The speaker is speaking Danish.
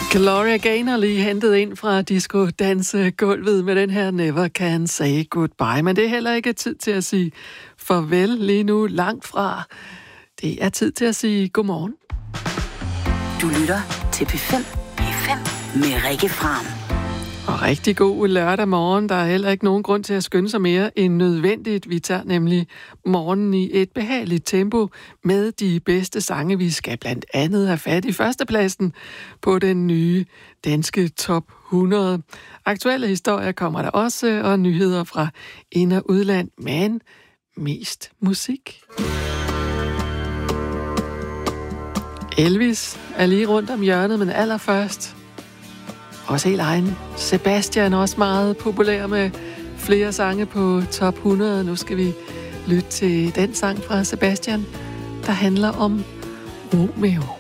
Gloria Gaynor lige hentet ind fra disco-dansegulvet med den her Never Can Say Goodbye. Men det er heller ikke tid til at sige farvel lige nu, langt fra. Det er tid til at sige godmorgen. Du lytter til P5 med Rikke Fram. Og rigtig god lørdag morgen. Der er heller ikke nogen grund til at skynde sig mere end nødvendigt. Vi tager nemlig morgenen i et behageligt tempo med de bedste sange. Vi skal blandt andet have fat i førstepladsen på den nye danske top 100. Aktuelle historier kommer der også, og nyheder fra ind- og udland, men mest musik. Elvis er lige rundt om hjørnet, men allerførst også helt egen Sebastian, også meget populær med flere sange på top 100. Nu skal vi lytte til den sang fra Sebastian, der handler om Romeo.